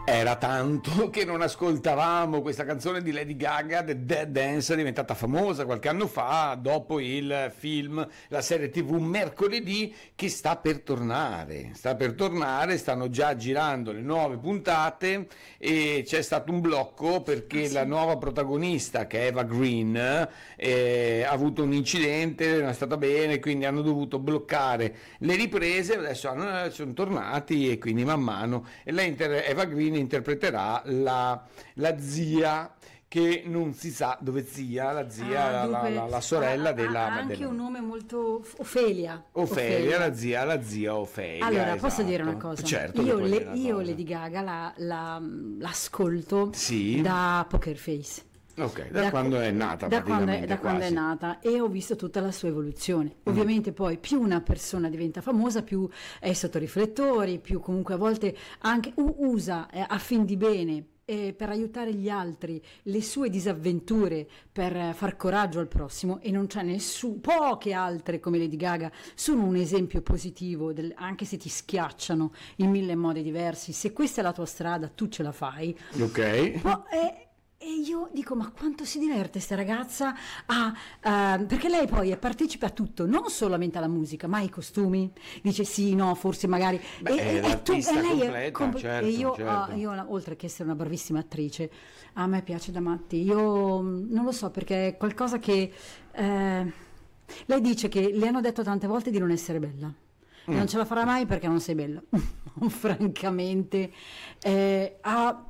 Era tanto che non ascoltavamo questa canzone di Lady Gaga, The Dead Dance, è diventata famosa qualche anno fa dopo il film, la serie TV Mercoledì, che sta per tornare, stanno già girando le nuove puntate e c'è stato un blocco perché la nuova protagonista, che è Eva Green, ha avuto un incidente, non è stata bene, quindi hanno dovuto bloccare le riprese, adesso sono tornati e quindi man mano Eva Green interpreterà la zia che non si sa dove sia, la zia, la sorella della... Ha anche un nome molto... Ofelia, la zia Ofelia. Allora, esatto. Posso dire una cosa? Certo, io Lady Gaga l'ascolto da Poker Face. Ok, da quando è nata da quando è nata, e ho visto tutta la sua evoluzione. Ovviamente poi più una persona diventa famosa, più è sotto riflettori, più comunque a volte anche usa a fin di bene per aiutare gli altri le sue disavventure, per far coraggio al prossimo, e non c'è poche altre come Lady Gaga sono un esempio positivo anche se ti schiacciano in mille modi diversi. Se questa è la tua strada, tu ce la fai. Ok. E io dico, ma quanto si diverte sta ragazza perché lei poi partecipa a tutto, non solamente alla musica, ma ai costumi, dice sì, no, forse magari... Certo. E io, oltre che essere una bravissima attrice, a me piace da matti. Io non lo so, perché è qualcosa che... lei dice che le hanno detto tante volte di non essere bella. Non ce la farà mai perché non sei bella. Francamente ha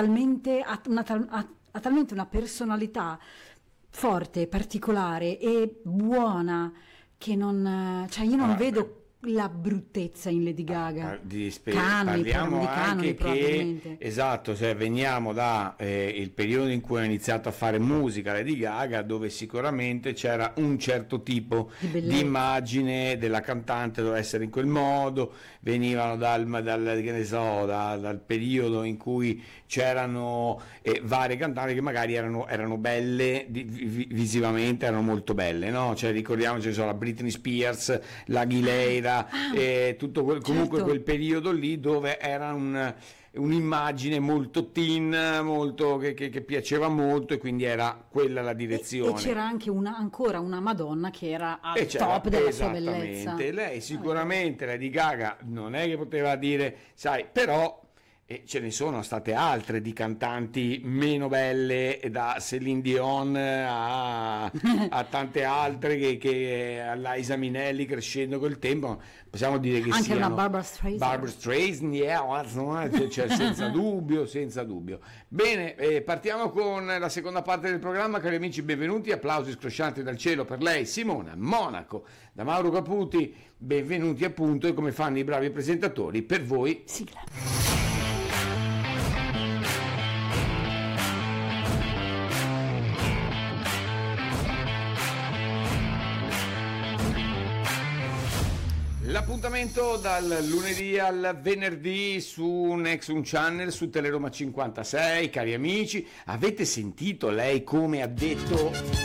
talmente una personalità forte, particolare e buona, che io non vedo la bruttezza in Lady Gaga. Parliamo anche che esatto, cioè veniamo da il periodo in cui ha iniziato a fare musica Lady Gaga, dove sicuramente c'era un certo tipo di immagine della cantante, doveva essere in quel modo, venivano dal periodo in cui c'erano varie cantanti che magari erano belle visivamente, erano molto belle, no? Cioè ricordiamoci la Britney Spears, la Aguilera, tutto comunque quel periodo lì, dove era un'immagine molto teen, molto che piaceva molto, e quindi era quella la direzione. E c'era anche ancora una Madonna che era al top della sua bellezza. Lei sicuramente, Lady Gaga, non è che poteva dire, sai, però ce ne sono state altre di cantanti meno belle, da Celine Dion a tante altre che a Liza Minnelli, crescendo col tempo, possiamo dire che anche siano una Barbra Streisand, cioè, senza dubbio. Bene, partiamo con la seconda parte del programma, cari amici, benvenuti, applausi scroscianti dal cielo per lei, Simona Monaco, da Mauro Caputi, benvenuti appunto, e come fanno i bravi presentatori, per voi sigla. L'appuntamento dal lunedì al venerdì su Nexum Channel, su Teleroma 56, cari amici. Avete sentito lei come ha detto?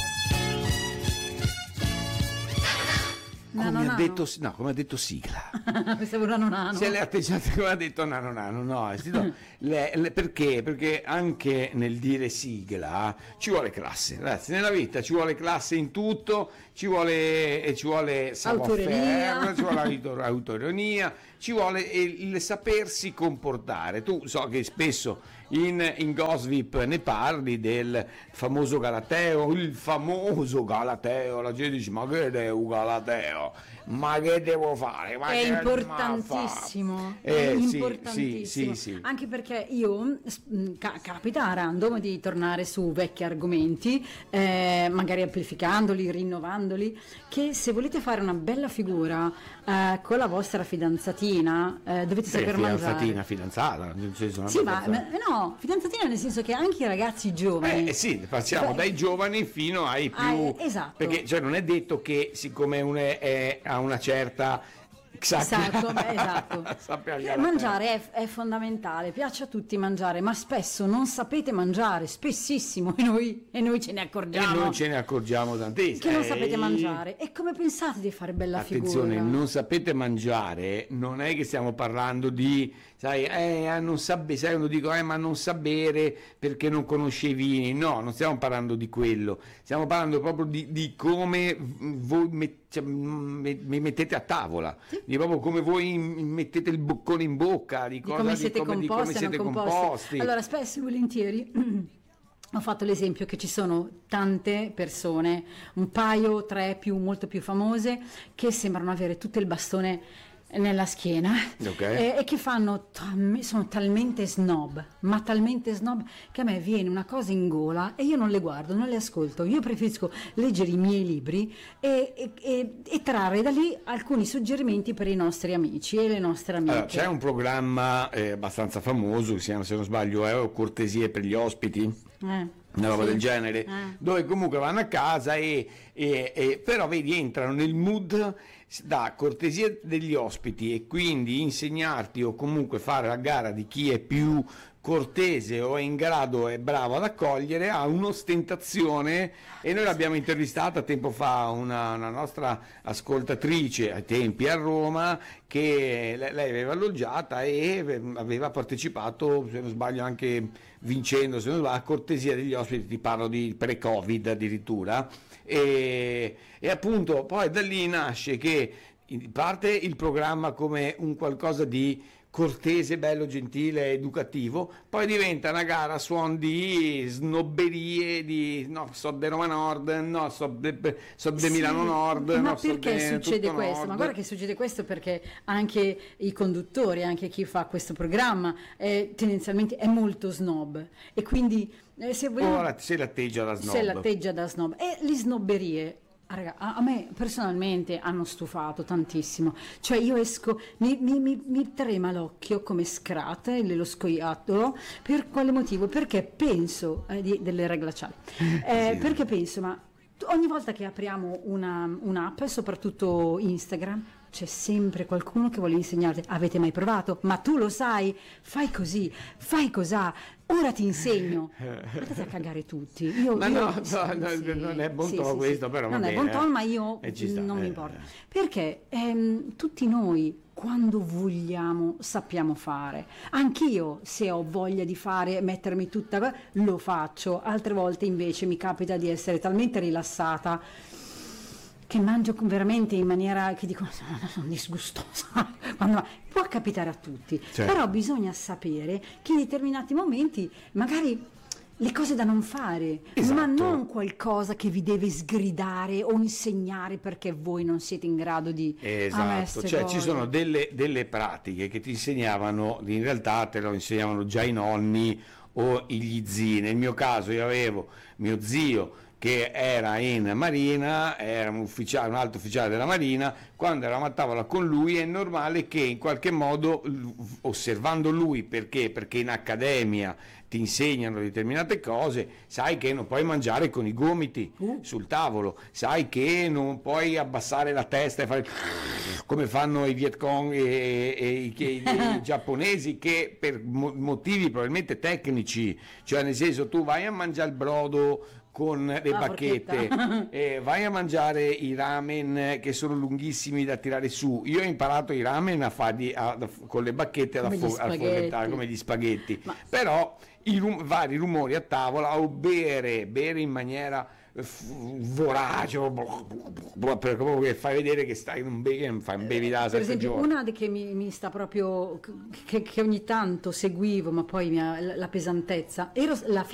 Come ha detto sigla. Pensavo nano. Se le atteggiate come ha detto no. Perché? Perché anche nel dire sigla ci vuole classe, ragazzi, nella vita ci vuole classe in tutto, ci vuole savoir-faire, ci vuole autoironia, ci vuole il sapersi comportare. Tu so che spesso in Gossip ne parli del famoso Galateo, la gente dice ma che è un Galateo? Ma che devo fare? È importantissimo, importantissimo. Sì. Anche perché io capita a random di tornare su vecchi argomenti, magari amplificandoli, rinnovandoli, che se volete fare una bella figura con la vostra fidanzatina dovete saper mangiare. Fidanzata, nel senso, fidanzatina nel senso che anche i ragazzi giovani. Passiamo dai giovani fino ai più. Esatto. Perché non è detto che siccome uno ha una certa esatto. Mangiare è fondamentale, piace a tutti mangiare, ma spesso non sapete mangiare, spessissimo, e noi ce ne accorgiamo. E noi ce ne accorgiamo tantissimo. Che non sapete mangiare. E come pensate di fare bella figura? Attenzione, non sapete mangiare, non è che stiamo parlando di, sai, non sa bere, sai, uno dico, ma non sa bere perché non conosce i vini. No, non stiamo parlando di quello, stiamo parlando proprio di come voi mi mettete a tavola, sì. Di proprio come voi mettete il boccone in bocca, di come siete composti. Allora, spesso e volentieri ho fatto l'esempio che ci sono tante persone, un paio, tre molto più famose, che sembrano avere tutto il bastone nella schiena, okay. E che sono talmente snob, ma talmente snob, che a me viene una cosa in gola e io non le guardo, non le ascolto. Io preferisco leggere i miei libri e trarre da lì alcuni suggerimenti per i nostri amici e le nostre amiche. Allora, c'è un programma abbastanza famoso, si chiama, se non sbaglio, Cortesie per gli ospiti, una roba del genere, dove comunque vanno a casa e però vedi, entrano nel mood da cortesia degli ospiti, e quindi insegnarti o comunque fare la gara di chi è più cortese o è in grado e bravo ad accogliere, ha un'ostentazione. E noi l'abbiamo intervistata tempo fa, una nostra ascoltatrice ai tempi a Roma, che lei aveva alloggiata e aveva partecipato, se non sbaglio anche vincendo, se non sbaglio, a cortesia degli ospiti, ti parlo di pre-Covid addirittura, e appunto poi da lì nasce che parte il programma come un qualcosa di cortese, bello, gentile, educativo, poi diventa una gara a suon di snobberie, di no, so de Roma Nord, no, so de Milano Nord. Ma no, perché succede questo? Nord. Ma guarda che succede questo perché anche i conduttori, anche chi fa questo programma, tendenzialmente è molto snob, e quindi se l'atteggia da snob. E le snobberie, raga, a me personalmente hanno stufato tantissimo. Cioè io esco, mi trema l'occhio come Scrat, lo scoiattolo. Per quale motivo? Perché penso delle regole glaciali, sì. Perché penso, ma ogni volta che apriamo un'app, soprattutto Instagram, c'è sempre qualcuno che vuole insegnarti. Avete mai provato? Ma tu lo sai, fai così, fai cosà, ora ti insegno. Andate a cagare tutti. Non è buon tono questo, però non è buon tono, ma io non mi importa. Perché tutti noi, quando vogliamo, sappiamo fare. Anch'io, se ho voglia di fare, mettermi tutta, lo faccio. Altre volte invece mi capita di essere talmente rilassata che mangio veramente in maniera che dico sono disgustosa. Può capitare a tutti, certo. Però bisogna sapere che in determinati momenti magari le cose da non fare, esatto. Ma non qualcosa che vi deve sgridare o insegnare perché voi non siete in grado di... Esatto, cioè ci sono delle pratiche che ti insegnavano, in realtà te lo insegnavano già i nonni o gli zii. Nel mio caso io avevo mio zio che era in Marina, era un alto ufficiale della Marina. Quando eravamo a tavola con lui è normale che in qualche modo, osservando lui, perché in accademia ti insegnano determinate cose, sai che non puoi mangiare con i gomiti sul tavolo, sai che non puoi abbassare la testa e fare come fanno i Viet Cong e i giapponesi, che per motivi probabilmente tecnici, cioè nel senso, tu vai a mangiare il brodo con le bacchette, vai a mangiare i ramen che sono lunghissimi da tirare su. Io ho imparato i ramen a farli con le bacchette a formentare come gli spaghetti. Però i vari rumori a tavola, o bere in maniera vorace, proprio che fai vedere che stai in un bevi da 7 giorni. Per esempio, una che mi sta proprio, che ogni tanto seguivo, ma poi la pesantezza,